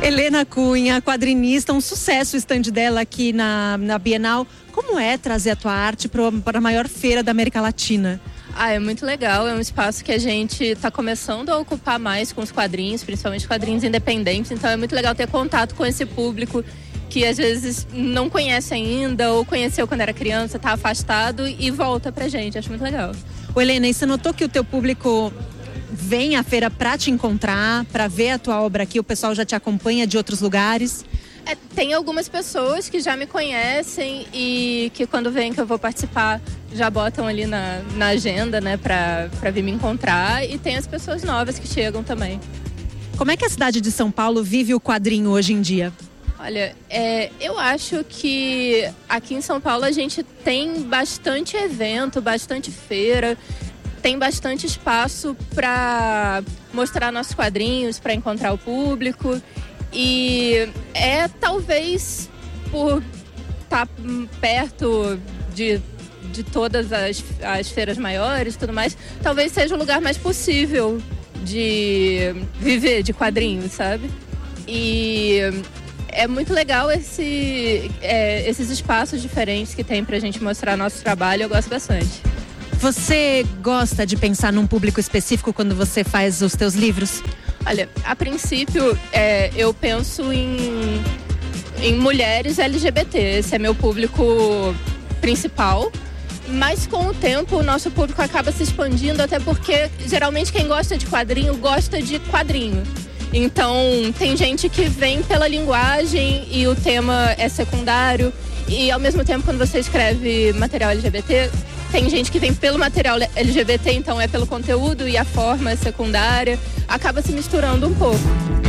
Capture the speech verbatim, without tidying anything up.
Helena Cunha, quadrinista, um sucesso o stand dela aqui na, na Bienal. Como é trazer a tua arte para a maior feira da América Latina? Ah, é muito legal, é um espaço que a gente está começando a ocupar mais com os quadrinhos, principalmente quadrinhos independentes, então é muito legal ter contato com esse público que às vezes não conhece ainda ou conheceu quando era criança, está afastado e volta pra gente, acho muito legal. Ô Helena, e você notou que o teu público vem à feira para te encontrar, para ver a tua obra aqui, o pessoal já te acompanha de outros lugares? É, tem algumas pessoas que já me conhecem e que quando vem que eu vou participar já botam ali na, na agenda, né, pra, pra vir me encontrar, e tem as pessoas novas que chegam também. Como é que a cidade de São Paulo vive o quadrinho hoje em dia? Olha, é, eu acho que aqui em São Paulo a gente tem bastante evento, bastante feira, tem bastante espaço para mostrar nossos quadrinhos, para encontrar o público. E é talvez por estar perto de, de todas as, as feiras maiores e tudo mais, talvez seja o lugar mais possível de viver de quadrinhos, sabe? E é muito legal esse, é, esses espaços diferentes que tem pra gente mostrar nosso trabalho, eu gosto bastante. Você gosta de pensar num público específico quando você faz os teus livros? Olha, a princípio, é, eu penso em, em mulheres L G B T. Esse é meu público principal. Mas com o tempo, o nosso público acaba se expandindo, até porque geralmente quem gosta de quadrinho, gosta de quadrinho. Então, tem gente que vem pela linguagem e o tema é secundário. E ao mesmo tempo, quando você escreve material L G B T, tem gente que vem pelo material L G B T, então é pelo conteúdo e a forma é secundária. Acaba se misturando um pouco.